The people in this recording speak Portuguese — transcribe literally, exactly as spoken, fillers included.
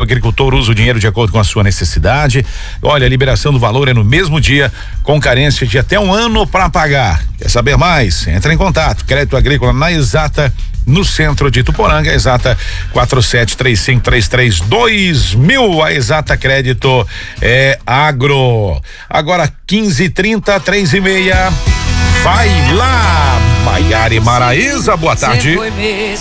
agricultor usa o dinheiro de acordo com a sua necessidade. Olha, a liberação do valor é no mesmo dia, com carência de até um ano para pagar. Quer saber mais? Entra em contato. Crédito agrícola na Exata, no centro de Ituporanga, Exata quatro sete três cinco três três dois mil. A Exata Crédito é agro. Agora quinze e trinta, três e meia. Vai lá, Maiara e Maraísa, boa tarde.